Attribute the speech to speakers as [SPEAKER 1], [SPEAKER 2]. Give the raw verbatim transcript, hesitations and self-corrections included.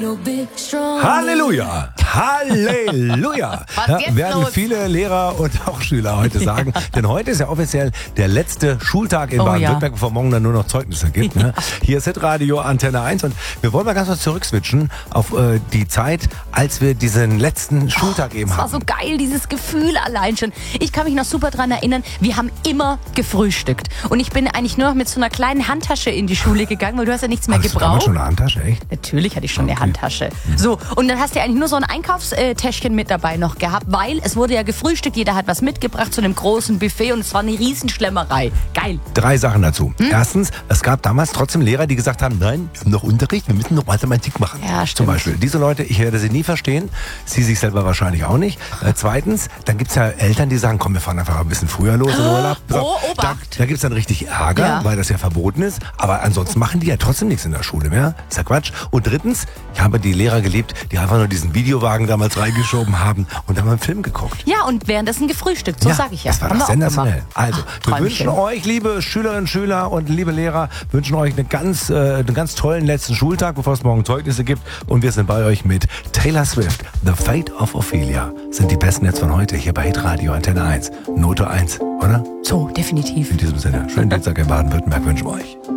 [SPEAKER 1] Halleluja! Halleluja!
[SPEAKER 2] Was
[SPEAKER 1] Ja,
[SPEAKER 2] jetzt
[SPEAKER 1] werden
[SPEAKER 2] los?
[SPEAKER 1] viele Lehrer und auch Schüler heute sagen. Denn heute ist ja offiziell der letzte Schultag in
[SPEAKER 2] Oh,
[SPEAKER 1] Baden-Württemberg,
[SPEAKER 2] ja.
[SPEAKER 1] bevor morgen dann nur noch Zeugnisse gibt. Ne? Hier ist Hitradio Antenne eins und wir wollen mal ganz kurz zurückswitchen auf äh, die Zeit, als wir diesen letzten Schultag eben
[SPEAKER 2] Das war
[SPEAKER 1] hatten.
[SPEAKER 2] so geil, dieses Gefühl allein schon. Ich kann mich noch super dran erinnern, wir haben immer gefrühstückt. Und ich bin eigentlich nur noch mit so einer kleinen Handtasche in die Schule gegangen, weil du hast ja nichts mehr
[SPEAKER 1] Hattest du damals
[SPEAKER 2] gebraucht.
[SPEAKER 1] schon eine Handtasche, echt?
[SPEAKER 2] Natürlich hatte ich schon eine
[SPEAKER 1] Okay.
[SPEAKER 2] Handtasche. So, und dann hast du ja eigentlich nur so ein Einkaufstäschchen mit dabei noch gehabt, weil es wurde ja gefrühstückt, jeder hat was mitgebracht zu einem großen Buffet und es war eine Riesenschlemmerei. Geil.
[SPEAKER 1] Drei Sachen dazu.
[SPEAKER 2] Hm?
[SPEAKER 1] Erstens, es gab damals trotzdem Lehrer, die gesagt haben, nein, wir haben noch Unterricht, wir müssen noch Mathematik machen.
[SPEAKER 2] Ja,
[SPEAKER 1] Zum
[SPEAKER 2] stimmt.
[SPEAKER 1] Beispiel. Diese Leute, ich werde sie nie verstehen, sie sich selber wahrscheinlich auch nicht. Äh, zweitens, dann gibt's ja Eltern, die sagen, komm, wir fahren einfach ein bisschen früher los in den Urlaub.
[SPEAKER 2] Oh,
[SPEAKER 1] da,
[SPEAKER 2] Obacht.
[SPEAKER 1] da gibt's dann richtig Ärger,
[SPEAKER 2] Ja.
[SPEAKER 1] weil das ja verboten ist. Aber ansonsten machen die ja trotzdem nichts in der Schule mehr. Ist ja Quatsch. Und drittens, ich habe die Lehrer geliebt, die einfach nur diesen Videowagen damals reingeschoben haben und haben einen Film geguckt.
[SPEAKER 2] Ja, und währenddessen gefrühstückt, so sag ich ja.
[SPEAKER 1] Das war
[SPEAKER 2] Haben
[SPEAKER 1] doch
[SPEAKER 2] wir auch
[SPEAKER 1] sensationell.
[SPEAKER 2] gemacht.
[SPEAKER 1] Also,
[SPEAKER 2] Ach,
[SPEAKER 1] wir
[SPEAKER 2] Träumchen.
[SPEAKER 1] wünschen euch, liebe Schülerinnen und Schüler und liebe Lehrer, wünschen euch eine ganz, äh, einen ganz tollen letzten Schultag, bevor es morgen Zeugnisse gibt. Und wir sind bei euch mit Taylor Swift. The Fate of Ophelia sind die besten jetzt von heute hier bei Hitradio Antenne eins. Note eins, oder?
[SPEAKER 2] So, definitiv.
[SPEAKER 1] In diesem Sinne, schönen Dienstag in Baden-Württemberg wünschen wir euch.